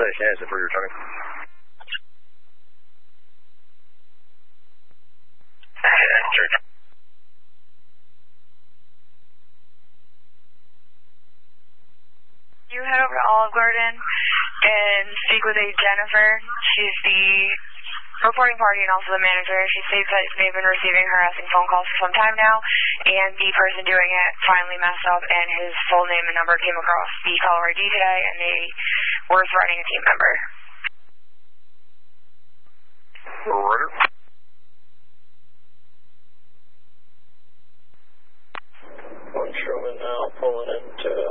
Shannon for returning. You head over to Olive Garden and speak with a Jennifer. She's the reporting party and also the manager. She states that they've been receiving harassing phone calls for some time now, and the person doing it finally messed up, and his full name and number came across the caller ID today, and they were threatening a team member. Order. One Truman now pulling into